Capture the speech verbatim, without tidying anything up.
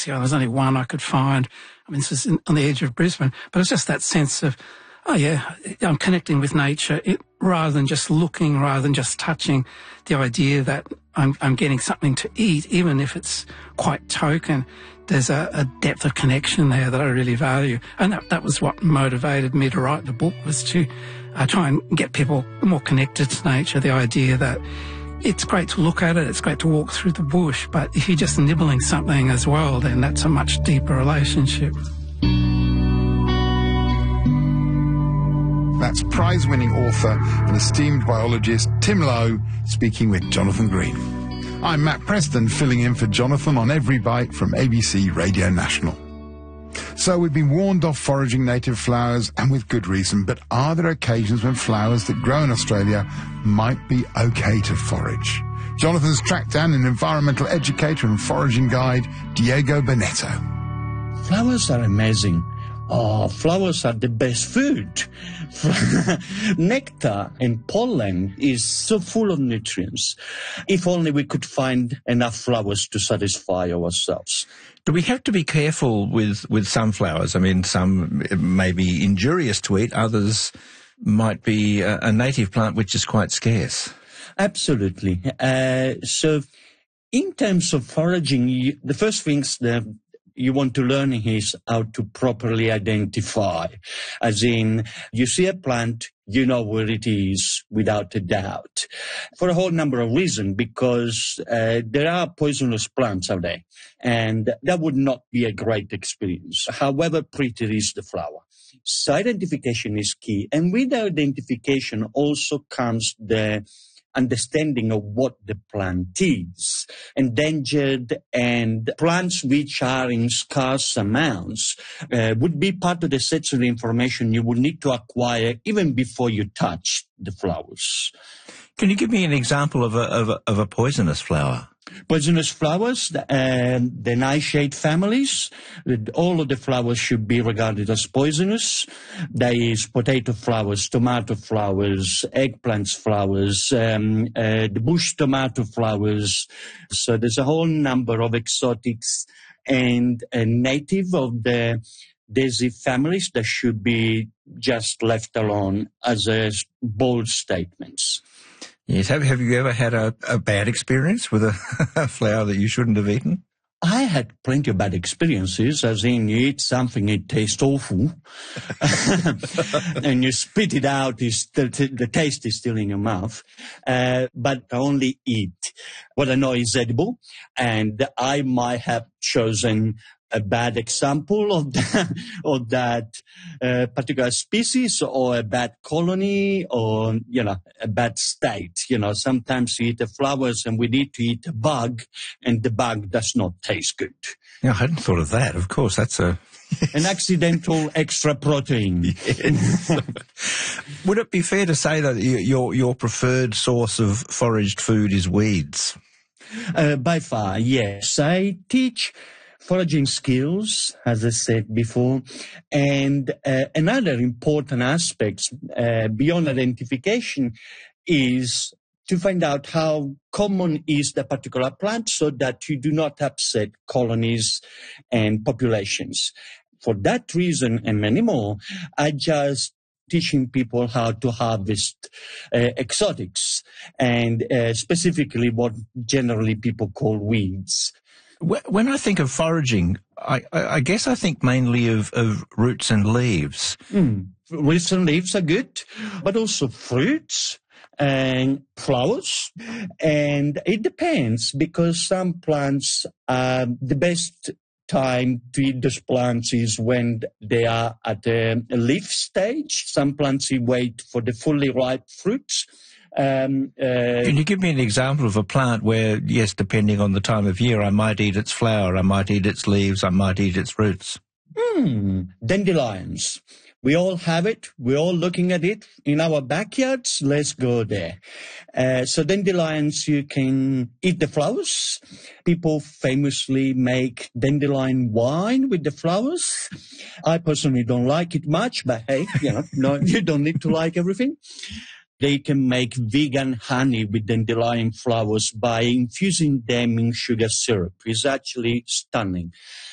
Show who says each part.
Speaker 1: weeks ago, there was only one I could find. I mean, this is in, on the edge of Brisbane, but it's just that sense of, oh yeah, I'm connecting with nature it, rather than just looking, rather than just touching. The idea that I'm, I'm getting something to eat, even if it's quite token. There's a, a depth of connection there that I really value. And that, that was what motivated me to write the book, was to uh, try and get people more connected to nature. The idea that it's great to look at it, it's great to walk through the bush, but if you're just nibbling something as well, then that's a much deeper relationship.
Speaker 2: That's prize-winning author and esteemed biologist Tim Lowe speaking with Jonathan Green. I'm Matt Preston, filling in for Jonathan on Every Bite from A B C Radio National. So we've been warned off foraging native flowers, and with good reason, but are there occasions when flowers that grow in Australia might be okay to forage? Jonathan's tracked down an environmental educator and foraging guide, Diego Bonetto.
Speaker 3: Flowers are amazing. Oh, flowers are the best food. Nectar and pollen is so full of nutrients. If only we could find enough flowers to satisfy ourselves.
Speaker 4: Do we have to be careful with, with some flowers? I mean, some may be injurious to eat, others might be a, a native plant which is quite scarce.
Speaker 3: Absolutely. Uh, so in terms of foraging, you, the first things that you want to learn is how to properly identify. As in, you see a plant, you know where it is without a doubt. For a whole number of reasons, because uh, there are poisonous plants out there, and that would not be a great experience, however pretty is the flower. So identification is key. And with identification also comes the understanding of what the plant is. Endangered and plants which are in scarce amounts uh, would be part of the sensory information you would need to acquire even before you touch the flowers.
Speaker 4: Can you give me an example of a, of a, of a poisonous flower?
Speaker 3: Poisonous flowers, the, uh, the nightshade families, all of the flowers should be regarded as poisonous. There is potato flowers, tomato flowers, eggplant flowers, um, uh, the bush tomato flowers. So there's a whole number of exotics and uh, native of the daisy families that should be just left alone as a bold statements.
Speaker 4: Yes. Have, have you ever had a, a bad experience with a, a flower that you shouldn't have eaten?
Speaker 3: I had plenty of bad experiences, as in you eat something, it tastes awful, and you spit it out, it's the, the taste is still in your mouth, uh, but I only eat what I know is edible, and I might have chosen a bad example of that, of that uh, particular species, or a bad colony, or, you know, a bad state. You know, sometimes you eat the flowers and we need to eat a bug, and the bug does not taste good.
Speaker 4: Yeah, I hadn't thought of that. Of course, that's a...
Speaker 3: An accidental extra protein.
Speaker 4: Yes. Would it be fair to say that your, your preferred source of foraged food is weeds?
Speaker 3: Uh, by far, yes. I teach foraging skills, as I said before, and uh, another important aspect uh, beyond identification is to find out how common is the particular plant so that you do not upset colonies and populations. For that reason and many more, I just teaching people how to harvest uh, exotics, and uh, specifically what generally people call weeds.
Speaker 4: When I think of foraging, I, I guess I think mainly of, of roots and leaves.
Speaker 3: Mm. Roots and leaves are good, but also fruits and flowers. And it depends, because some plants, uh, the best time to eat those plants is when they are at a leaf stage. Some plants you wait for the fully ripe fruits. Um, uh,
Speaker 4: Can you give me an example of a plant where, yes, depending on the time of year, I might eat its flower, I might eat its leaves, I might eat its roots?
Speaker 3: Hmm, dandelions. We all have it. We're all looking at it in our backyards. Let's go there. Uh, so dandelions, you can eat the flowers. People famously make dandelion wine with the flowers. I personally don't like it much, but hey, you know, no, you don't need to like everything. They can make vegan honey with dandelion flowers by infusing them in sugar syrup. It's actually stunning.